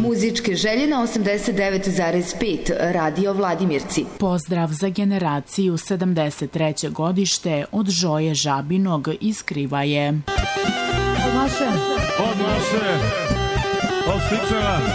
Muzičke želje na 89,5 Radio Vladimirci. Pozdrav za generaciju 73. godište od Žoje Žabinog iz Krivaje. Od naše, od Stičeva.